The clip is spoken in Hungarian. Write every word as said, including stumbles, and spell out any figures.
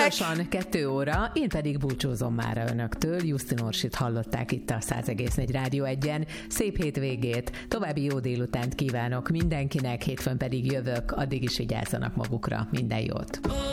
Pontosan kettő óra, én pedig búcsúzom mára önöktől. Justin Orsit hallották itt a száz egész négy Rádió egyen. Szép hétvégét, további jó délutánt kívánok mindenkinek, hétfőn pedig jövök, addig is vigyázzanak magukra, minden jót.